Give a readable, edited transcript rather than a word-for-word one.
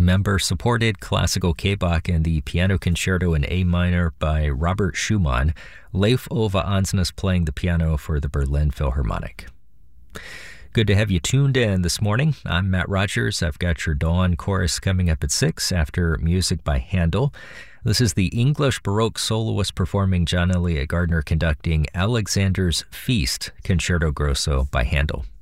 member-supported classical K-Bach and the Piano Concerto in A minor by Robert Schumann. Leif Ove Ansnes playing the piano for the Berlin Philharmonic. Good to have you tuned in this morning. I'm Matt Rogers. I've got your Dawn Chorus coming up at 6 after music by Handel. This is the English Baroque soloist performing John Eliot Gardiner conducting Alexander's Feast, Concerto Grosso by Handel.